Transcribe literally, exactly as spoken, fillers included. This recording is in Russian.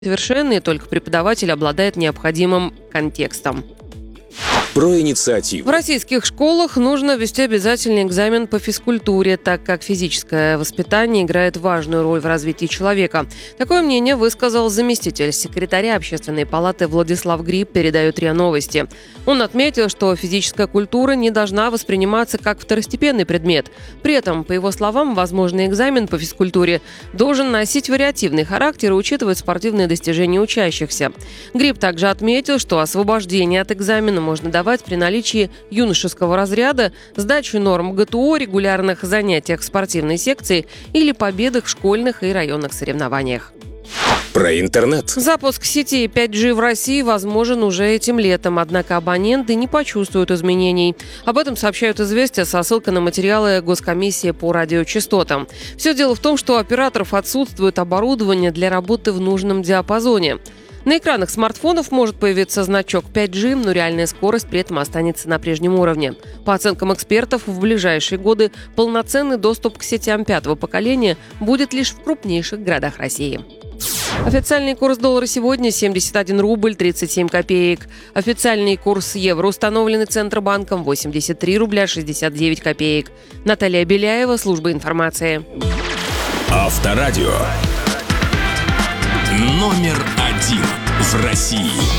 совершенны, и только преподаватель обладает необходимым контекстом. Про инициативу. В российских школах нужно ввести обязательный экзамен по физкультуре, так как физическое воспитание играет важную роль в развитии человека. Такое мнение высказал заместитель секретаря Общественной палаты Владислав Гриб, передает РИА Новости. Он отметил, что физическая культура не должна восприниматься как второстепенный предмет. При этом, по его словам, возможный экзамен по физкультуре должен носить вариативный характер и учитывать спортивные достижения учащихся. Гриб также отметил, что освобождение от экзамена можно давать при наличии юношеского разряда, сдаче норм ГТО, регулярных занятиях в спортивной секции или победах в школьных и районных соревнованиях. Про интернет. Запуск сетей пять джи в России возможен уже этим летом, однако абоненты не почувствуют изменений. Об этом сообщают «Известия» со ссылкой на материалы Госкомиссии по радиочастотам. Все дело в том, что у операторов отсутствует оборудование для работы в нужном диапазоне. На экранах смартфонов может появиться значок пять джи, но реальная скорость при этом останется на прежнем уровне. По оценкам экспертов, в ближайшие годы полноценный доступ к сетям пятого поколения будет лишь в крупнейших городах России. Официальный курс доллара сегодня семьдесят один рубль тридцать семь копеек. Официальный курс евро, установленный Центробанком, восемьдесят три рубля шестьдесят девять копеек. Наталья Беляева, служба информации. Авторадио. Номер один в России.